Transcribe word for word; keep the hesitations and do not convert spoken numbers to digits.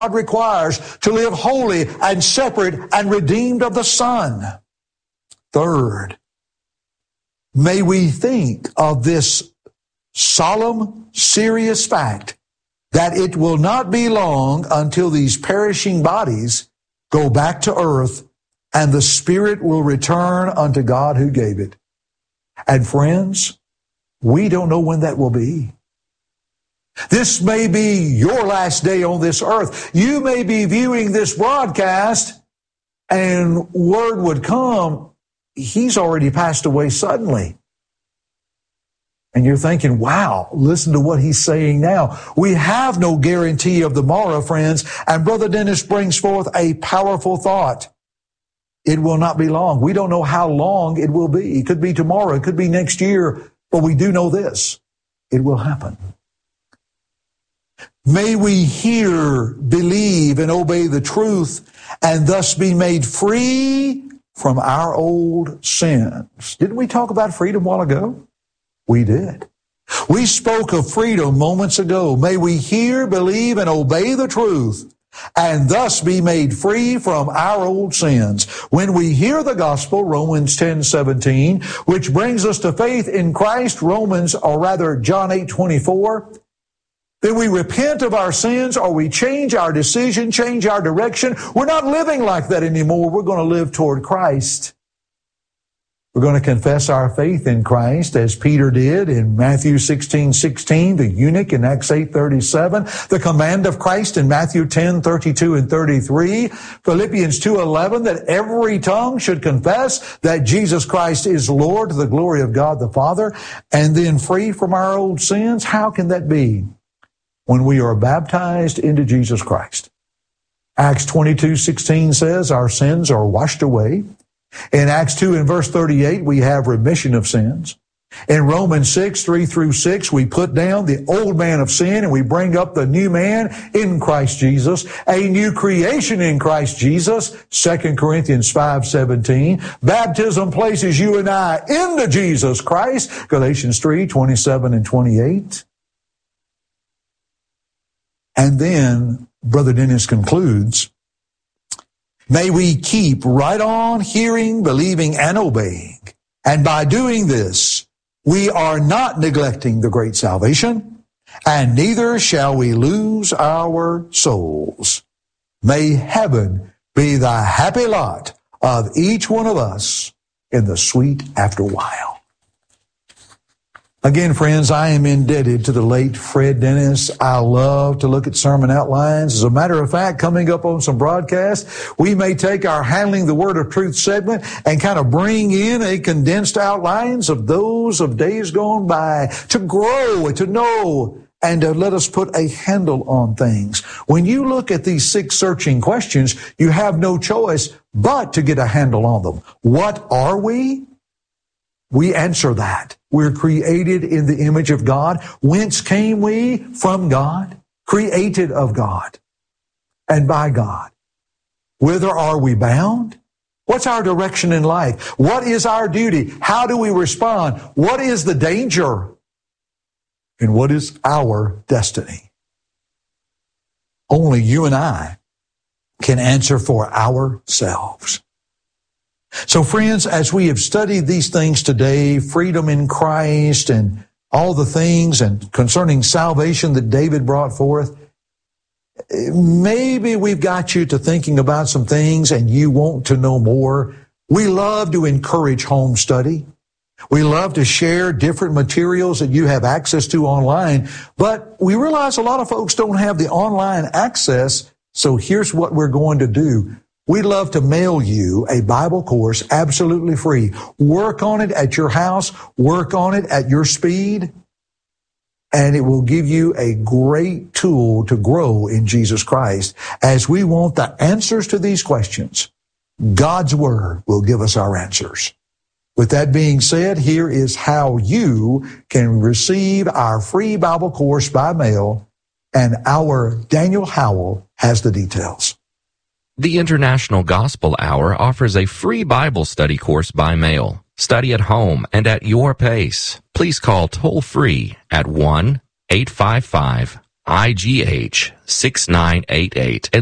God requires to live holy and separate and redeemed of the Son. Third, may we think of this solemn, serious fact that it will not be long until these perishing bodies go back to earth and the Spirit will return unto God who gave it. And friends, we don't know when that will be. This may be your last day on this earth. You may be viewing this broadcast and word would come, he's already passed away suddenly. And you're thinking, wow, listen to what he's saying now. We have no guarantee of the morrow, friends. And Brother Dennis brings forth a powerful thought. It will not be long. We don't know how long it will be. It could be tomorrow. It could be next year. But we do know this. It will happen. May we hear, believe, and obey the truth, and thus be made free from our old sins. Didn't we talk about freedom a while ago? We did. We spoke of freedom moments ago. May we hear, believe, and obey the truth, and thus be made free from our old sins. When we hear the gospel, Romans ten seventeen, which brings us to faith in Christ, Romans, or rather John eight twenty-four, then we repent of our sins, or we change our decision, change our direction. We're not living like that anymore. We're going to live toward Christ. We're going to confess our faith in Christ, as Peter did in Matthew sixteen sixteen, the eunuch in Acts eight thirty-seven, the command of Christ in Matthew ten thirty-two and thirty-three, Philippians two eleven, that every tongue should confess that Jesus Christ is Lord to the glory of God the Father, and then free from our old sins. How can that be? When we are baptized into Jesus Christ. Acts twenty-two sixteen says our sins are washed away. In Acts two and verse thirty-eight, we have remission of sins. In Romans six, three through six, we put down the old man of sin and we bring up the new man in Christ Jesus, a new creation in Christ Jesus, Second Corinthians five seventeen. Baptism places you and I into Jesus Christ, Galatians three, twenty-seven and twenty-eight. And then Brother Dennis concludes, may we keep right on hearing, believing, and obeying. And by doing this, we are not neglecting the great salvation, and neither shall we lose our souls. May heaven be the happy lot of each one of us in the sweet afterwhile. Again, friends, I am indebted to the late Fred Dennis. I love to look at sermon outlines. As a matter of fact, coming up on some broadcasts, we may take our Handling the Word of Truth segment and kind of bring in a condensed outlines of those of days gone by to grow, to know, and to let us put a handle on things. When you look at these six searching questions, you have no choice but to get a handle on them. What are we? We answer that. We're created in the image of God. Whence came we? From God. Created of God and by God. Whither are we bound? What's our direction in life? What is our duty? How do we respond? What is the danger? And what is our destiny? Only you and I can answer for ourselves. So friends, as we have studied these things today, freedom in Christ and all the things and concerning salvation that David brought forth, maybe we've got you to thinking about some things and you want to know more. We love to encourage home study. We love to share different materials that you have access to online, but we realize a lot of folks don't have the online access, so here's what we're going to do. We'd love to mail you a Bible course absolutely free. Work on it at your house. Work on it at your speed. And it will give you a great tool to grow in Jesus Christ. As we want the answers to these questions, God's Word will give us our answers. With that being said, here is how you can receive our free Bible course by mail, and our Daniel Howell has the details. The International Gospel Hour offers a free Bible study course by mail. Study at home and at your pace. Please call toll-free at one eight five five, I G H six nine eight eight.